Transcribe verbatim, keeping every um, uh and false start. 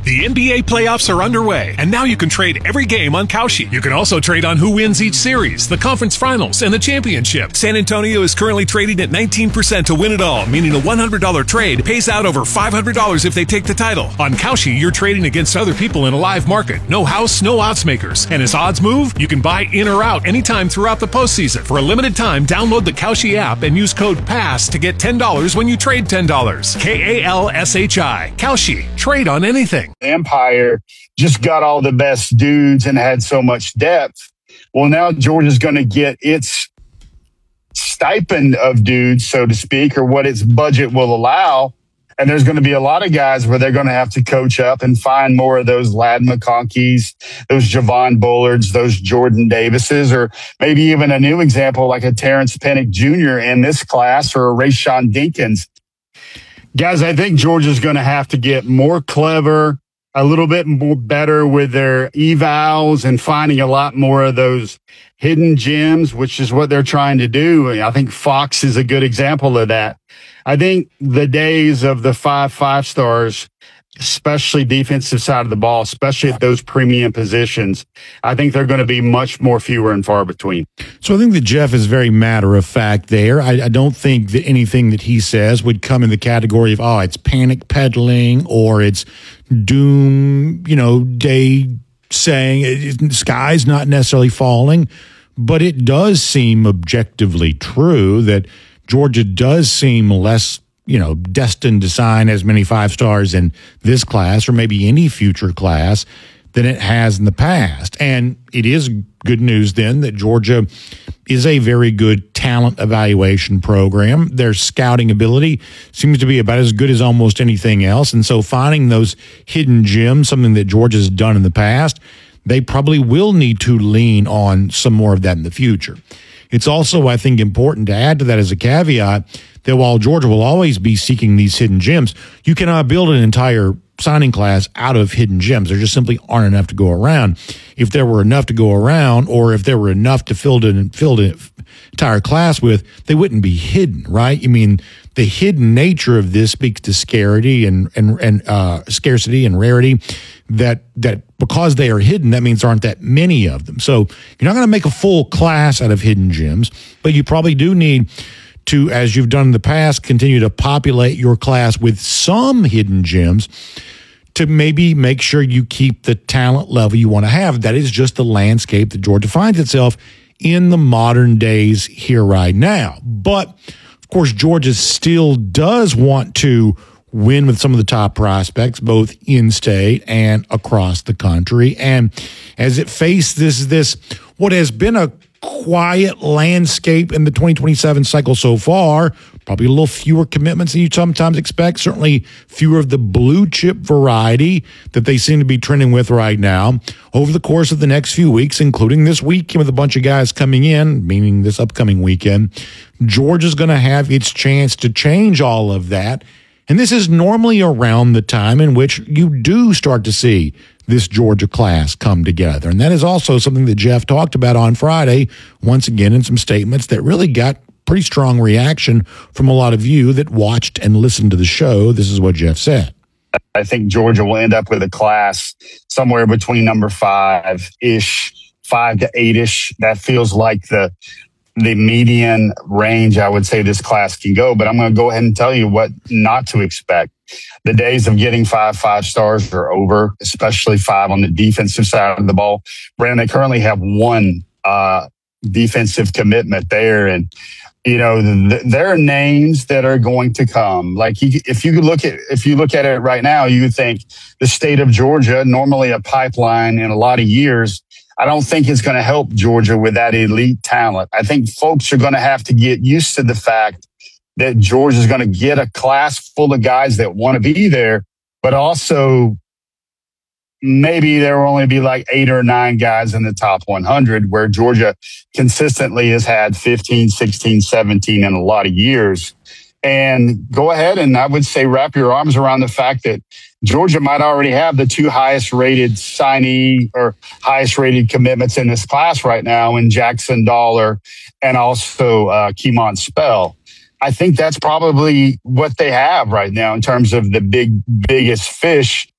The N B A playoffs are underway, and now you can trade every game on Kalshi. You can also trade on who wins each series, the conference finals, and the championship. San Antonio is currently trading at nineteen percent to win it all, meaning a one hundred dollars trade pays out over five hundred dollars if they take the title. On Kalshi, you're trading against other people in a live market. No house, no odds makers. And as odds move, you can buy in or out anytime throughout the postseason. For a limited time, download the Kalshi app and use code PASS to get ten dollars when you trade ten dollars. K A L S H I. Kalshi. Trade on anything. Empire just got all the best dudes and had so much depth. Well, now Georgia's going to get its stipend of dudes, so to speak, or what its budget will allow. And there's going to be a lot of guys where they're going to have to coach up and find more of those Ladd McConkeys, those Javon Bullards, those Jordan Davises, or maybe even a new example like a Terrence Pennick Junior in this class, or a Rayshawn Dinkins. Guys, I think Georgia's going to have to get more clever, a little bit more better with their evals and finding a lot more of those hidden gems, which is what they're trying to do. I think Fox is a good example of that. I think the days of the five five stars, especially defensive side of the ball, especially at those premium positions, I think they're going to be much more fewer and far between. So I think that Jeff is very matter of fact there. I, I don't think that anything that he says would come in the category of, oh, it's panic peddling or it's doom, you know, day saying it, the sky's not necessarily falling. But it does seem objectively true that Georgia does seem less, you know, destined to sign as many five stars in this class or maybe any future class than it has in the past. And it is good news then that Georgia is a very good talent evaluation program. Their scouting ability seems to be about as good as almost anything else. And so finding those hidden gems, something that Georgia's done in the past, they probably will need to lean on some more of that in the future. It's also, I think, important to add to that as a caveat that while Georgia will always be seeking these hidden gems, you cannot build an entire signing class out of hidden gems. There just simply aren't enough to go around. If there were enough to go around, or if there were enough to fill the, fill the entire class with, they wouldn't be hidden, right? I mean, the hidden nature of this speaks to scarcity and and and uh, scarcity and rarity. That that because they are hidden, that means there aren't that many of them. So you're not going to make a full class out of hidden gems, but you probably do need to, as you've done in the past, continue to populate your class with some hidden gems to maybe make sure you keep the talent level you want to have. That is just the landscape that Georgia finds itself in the modern days here right now. But, of course, Georgia still does want to win with some of the top prospects, both in-state and across the country. And as it faced this, this what has been a quiet landscape in the twenty twenty-seven cycle so far, probably a little fewer commitments than you sometimes expect, certainly fewer of the blue chip variety that they seem to be trending with right now. Over the course of the next few weeks, including this weekend with a bunch of guys coming in, meaning this upcoming weekend, Georgia's going to have its chance to change all of that. And this is normally around the time in which you do start to see this Georgia class come together. And that is also something that Jeff talked about on Friday, once again, in some statements that really got pretty strong reaction from a lot of you that watched and listened to the show. This is what Jeff said. I think Georgia will end up with a class somewhere between number five-ish, five to eight-ish. That feels like the the median range I would say this class can go. But I'm going to go ahead and tell you what not to expect. The days of getting five five stars are over, especially five on the defensive side of the ball. Brandon, they currently have one uh, defensive commitment there. And, you know, th- there are names that are going to come. Like you, if you look at if you look at it right now, you think the state of Georgia, normally a pipeline in a lot of years, I don't think it's going to help Georgia with that elite talent. I think folks are going to have to get used to the fact that Georgia is going to get a class full of guys that want to be there, but also maybe there will only be like eight or nine guys in the top one hundred, where Georgia consistently has had fifteen, sixteen, seventeen in a lot of years. And go ahead and I would say wrap your arms around the fact that Georgia might already have the two highest rated signee or highest rated commitments in this class right now in Jackson Dollar and also uh, Keemon Spell. I think that's probably what they have right now in terms of the big, biggest fish